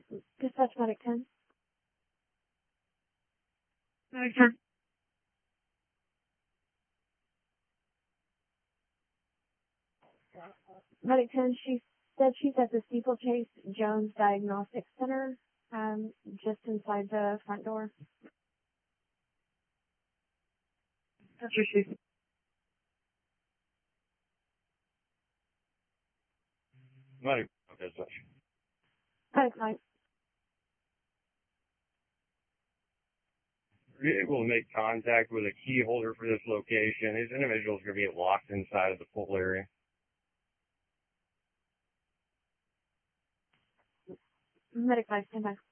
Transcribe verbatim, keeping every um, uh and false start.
Dispatch Medic ten. Medic ten. Medic ten, she said she's at the Steeplechase Jones Diagnostic Center, um, just inside the front door. That's received. Medic, okay, such. Medic five. We're able to make contact with a key holder for this location. These individuals are going to be locked inside of the pool area. Medic five, stand by.